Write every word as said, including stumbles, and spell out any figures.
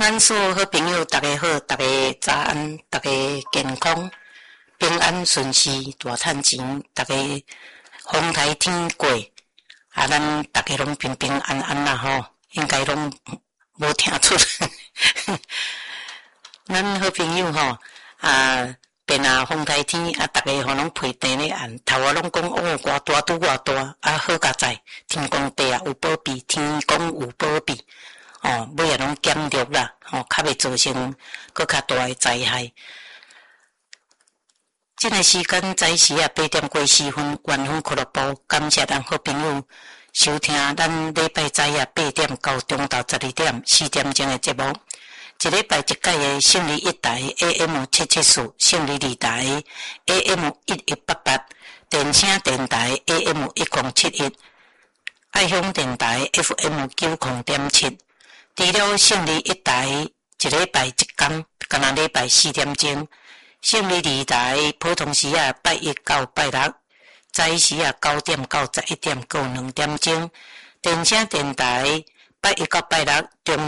安所有好朋友，大家好，大家早安，大家健康、平安顺遂，大赚钱，大家风台天过，啊，咱大家拢平平安安啦吼，应该拢无听出。咱好朋友吼啊，变啊风台天啊，大家吼拢配电咧按，头啊拢讲哦，偌大拄偌大，啊好佳哉，天公地啊有保庇，天公有保庇。哦，尾啊拢减弱啦，吼、哦，较袂造成搁较大诶灾害。这个时间早时啊八点过四分，元丰俱乐部感谢咱好朋友收听咱礼拜早啊八点到中昼十二點四點鐘诶節目。一禮拜一改诶勝利一台 A M 七七四，勝利二台 A M 一一八八，電聲電台 A M 一零七一，愛鄉電台 F M 九零點七。除了勝利一台一禮拜一天，敢若禮拜四點鐘；勝利二台普通時啊拜一到拜六，早時啊九點到十一點，各兩點鐘；電聲電台拜一到拜六中